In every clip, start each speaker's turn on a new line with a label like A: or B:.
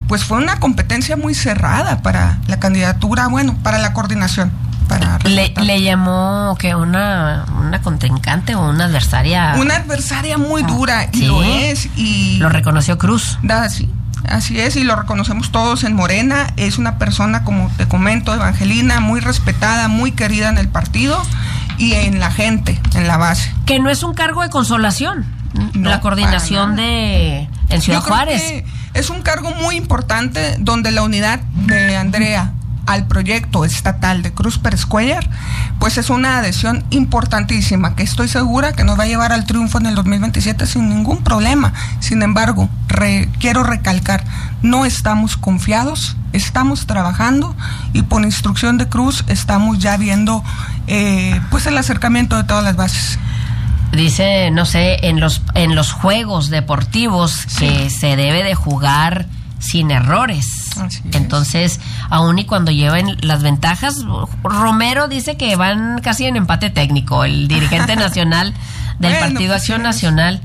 A: pues fue una competencia muy cerrada para la candidatura, bueno, para la coordinación.
B: Le llamó que una contrincante o una adversaria.
A: Una adversaria muy dura, y sí, lo es. Y
B: lo reconoció Cruz.
A: Sí, así es, y lo reconocemos todos en Morena. Es una persona, como te comento, Evangelina, muy respetada, muy querida en el partido y en la gente, en la base.
B: Que no es un cargo de consolación, no, la coordinación en Ciudad Juárez.
A: Es un cargo muy importante donde la unidad de Andrea al proyecto estatal de Cruz Pérez Cuéllar, pues es una adhesión importantísima que estoy segura que nos va a llevar al triunfo en el 2027 sin ningún problema. Sin embargo, quiero recalcar, no estamos confiados, estamos trabajando y por instrucción de Cruz estamos ya viendo pues el acercamiento de todas las bases.
B: Dice, no sé, en los juegos deportivos que se debe de jugar sin errores. Entonces, aún y cuando lleven las ventajas, Romero dice que van casi en empate técnico, el dirigente nacional del Partido Acción Nacional,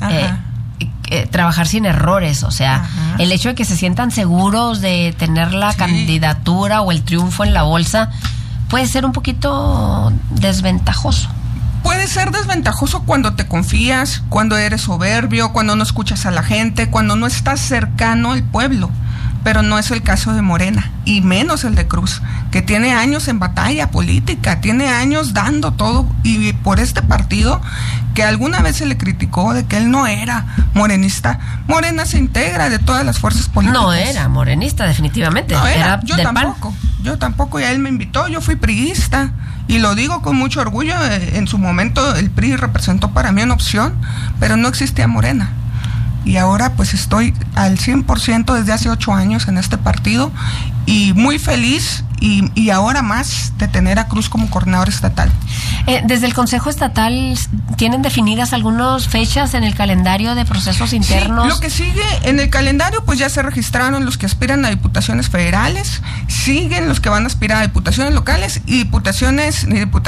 B: trabajar sin errores, o sea, el hecho de que se sientan seguros de tener la candidatura o el triunfo en la bolsa puede ser un poquito desventajoso.
A: Puede ser desventajoso cuando te confías, cuando eres soberbio, cuando no escuchas a la gente, cuando no estás cercano al pueblo, pero no es el caso de Morena, y menos el de Cruz, que tiene años en batalla política, tiene años dando todo, y por este partido, que alguna vez se le criticó de que él no era morenista. Morena se integra de todas las fuerzas políticas.
B: No era morenista, definitivamente. No era
A: yo
B: del
A: tampoco.
B: PAN.
A: Yo tampoco, y a él me invitó, yo fui priista, y lo digo con mucho orgullo. En su momento el PRI representó para mí una opción, pero no existía Morena. Y ahora pues estoy al 100% desde hace 8 años en este partido, y muy feliz, y ahora más de tener a Cruz como coordinador estatal.
B: Desde el Consejo Estatal, ¿tienen definidas algunas fechas en el calendario de procesos internos?
A: Sí, lo que sigue en el calendario, pues ya se registraron los que aspiran a diputaciones federales, siguen los que van a aspirar a diputaciones locales y diputaciones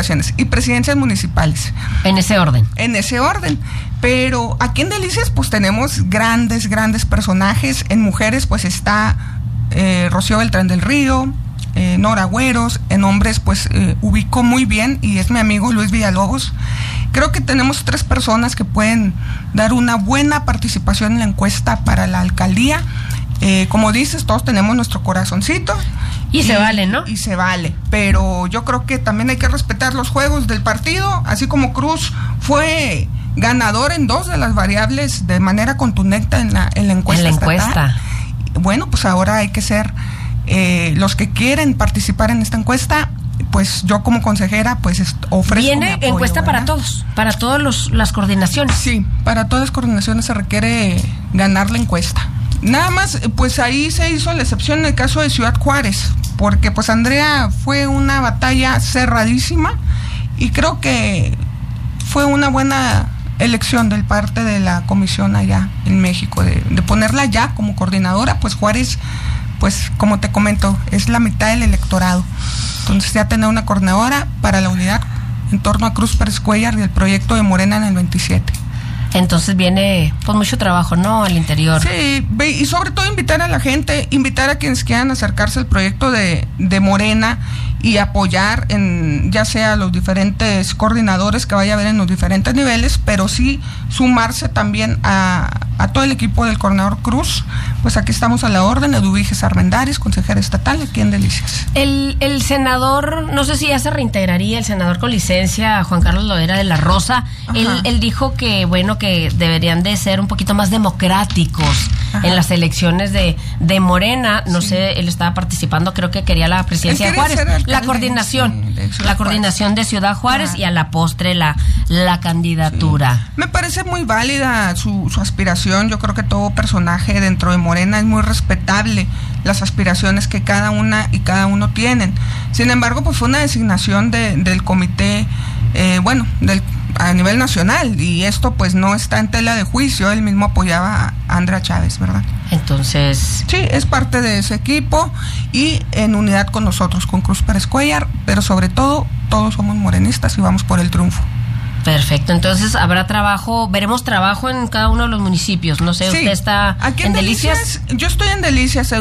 A: y presidencias municipales.
B: En ese orden.
A: En ese orden. Pero aquí en Delicias pues tenemos grandes personajes. En mujeres pues está Rocío Beltrán del Río, Nora Güeros. En hombres pues ubicó muy bien y es mi amigo Luis Villalobos. Creo que tenemos 3 personas que pueden dar una buena participación en la encuesta para la alcaldía. Como dices, todos tenemos nuestro corazoncito.
B: Y se vale, ¿no?
A: Y se vale, pero yo creo que también hay que respetar los juegos del partido, así como Cruz fue ganador en 2 de las variables de manera contundente en la encuesta.
B: En la encuesta.
A: Bueno, pues ahora hay que ser los que quieren participar en esta encuesta. Pues yo como consejera pues ofrezco
B: ¿Viene
A: mi apoyo,
B: encuesta
A: ¿verdad?
B: para todas las coordinaciones?
A: Sí, para todas las coordinaciones se requiere ganar la encuesta. Nada más, pues ahí se hizo la excepción en el caso de Ciudad Juárez, porque pues Andrea fue una batalla cerradísima y creo que fue una buena elección del parte de la comisión allá en México, de ponerla ya como coordinadora. Pues Juárez, pues como te comento, es la mitad del electorado. Entonces ya tener una coordinadora para la unidad en torno a Cruz Pérez Cuéllar y el proyecto de Morena en el 27.
B: Entonces viene pues mucho trabajo, ¿no? Al interior.
A: Sí, y sobre todo invitar a la gente, invitar a quienes quieran acercarse al proyecto de Morena y apoyar ya sea los diferentes coordinadores que vaya a haber en los diferentes niveles, pero sí sumarse también a todo el equipo del coordinador Cruz. Pues aquí estamos a la orden. Eduviges Armendáriz, consejera estatal aquí en Delicias.
B: El senador, no sé si ya se reintegraría, el senador con licencia, Juan Carlos Loera de la Rosa, él dijo que bueno, que deberían de ser un poquito más democráticos en las elecciones de Morena. No sé, él estaba participando, creo que quería la presidencia de Juárez, la coordinación, la coordinación de Ciudad Juárez y a la postre la candidatura.
A: Sí. Me parece muy válida su aspiración. Yo creo que todo personaje dentro de Morena es muy respetable las aspiraciones que cada una y cada uno tienen. Sin embargo, pues fue una designación del comité, a nivel nacional, y esto pues no está en tela de juicio. Él mismo apoyaba a Andrea Chávez, ¿verdad?
B: Entonces
A: sí, es parte de ese equipo y en unidad con nosotros, con Cruz Pérez Cuéllar, pero sobre todo todos somos morenistas y vamos por el triunfo.
B: Perfecto, entonces habrá trabajo, veremos trabajo en cada uno de los municipios. No sé, sí. ¿Usted está
A: aquí
B: en Delicias?
A: Yo estoy en Delicias.